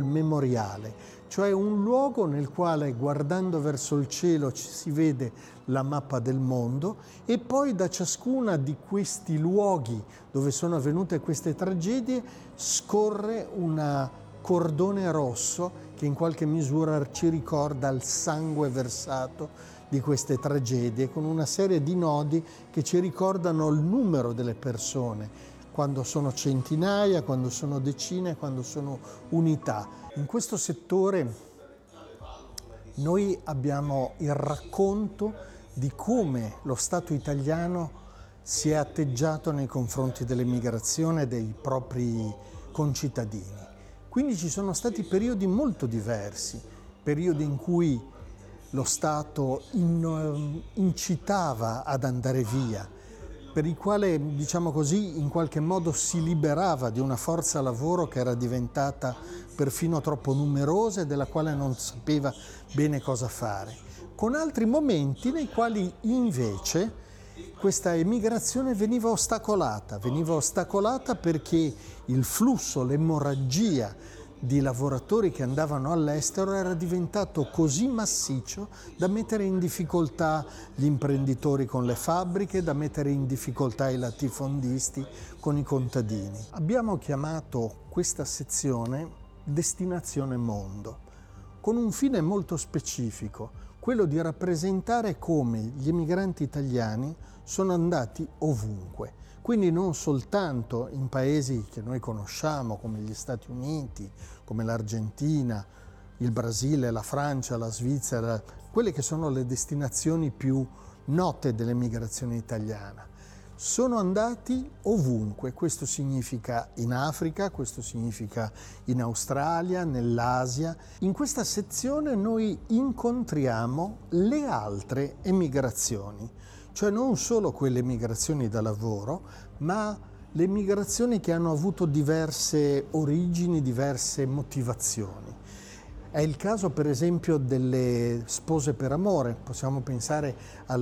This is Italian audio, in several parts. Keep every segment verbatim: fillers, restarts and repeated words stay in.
memoriale, cioè un luogo nel quale guardando verso il cielo ci si vede la mappa del mondo e poi da ciascuna di questi luoghi dove sono avvenute queste tragedie scorre un cordone rosso che in qualche misura ci ricorda il sangue versato di queste tragedie, con una serie di nodi che ci ricordano il numero delle persone, quando sono centinaia, quando sono decine, quando sono unità. In questo settore noi abbiamo il racconto di come lo Stato italiano si è atteggiato nei confronti dell'emigrazione dei propri concittadini. Quindi ci sono stati periodi molto diversi, periodi in cui lo Stato in, incitava ad andare via, per il quale, diciamo così, in qualche modo si liberava di una forza lavoro che era diventata perfino troppo numerosa e della quale non sapeva bene cosa fare, con altri momenti nei quali invece questa emigrazione veniva ostacolata, veniva ostacolata perché il flusso, l'emorragia di lavoratori che andavano all'estero era diventato così massiccio da mettere in difficoltà gli imprenditori con le fabbriche, da mettere in difficoltà i latifondisti con i contadini. Abbiamo chiamato questa sezione Destinazione Mondo, con un fine molto specifico, quello di rappresentare come gli emigranti italiani sono andati ovunque. Quindi non soltanto in paesi che noi conosciamo come gli Stati Uniti, come l'Argentina, il Brasile, la Francia, la Svizzera, quelle che sono le destinazioni più note dell'emigrazione italiana. Sono andati ovunque, questo significa in Africa, questo significa in Australia, nell'Asia. In questa sezione noi incontriamo le altre emigrazioni, cioè non solo quelle migrazioni da lavoro, ma le migrazioni che hanno avuto diverse origini, diverse motivazioni. È il caso per esempio delle spose per amore, possiamo pensare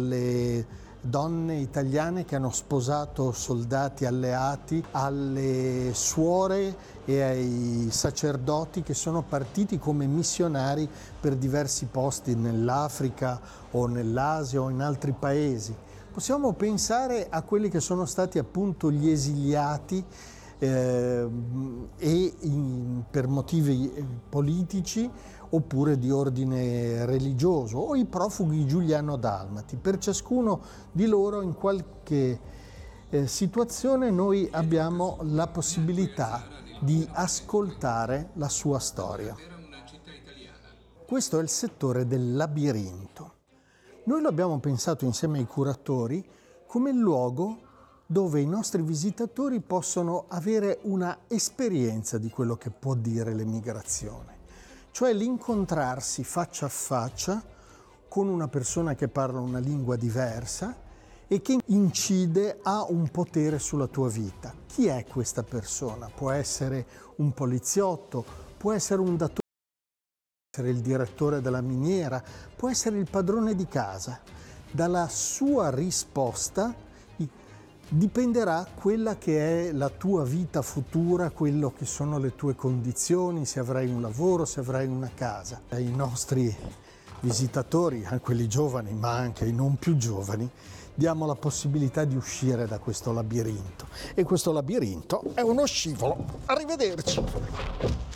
alle donne italiane che hanno sposato soldati alleati, alle suore e ai sacerdoti che sono partiti come missionari per diversi posti nell'Africa o nell'Asia o in altri paesi. Possiamo pensare a quelli che sono stati appunto gli esiliati eh, e in, per motivi politici oppure di ordine religioso, o i profughi giuliano-dalmati. Per ciascuno di loro in qualche eh, situazione noi abbiamo la possibilità di ascoltare la sua storia. Questo è il settore del labirinto. Noi lo abbiamo pensato insieme ai curatori come il luogo dove i nostri visitatori possono avere una esperienza di quello che può dire l'emigrazione, cioè l'incontrarsi faccia a faccia con una persona che parla una lingua diversa e che incide, ha un potere sulla tua vita. Chi è questa persona? Può essere un poliziotto, può essere un datore, può essere il direttore della miniera, può essere il padrone di casa. Dalla sua risposta dipenderà quella che è la tua vita futura, quello che sono le tue condizioni, se avrai un lavoro, se avrai una casa. Ai nostri visitatori, a quelli giovani ma anche ai non più giovani, diamo la possibilità di uscire da questo labirinto. E questo labirinto è uno scivolo. Arrivederci!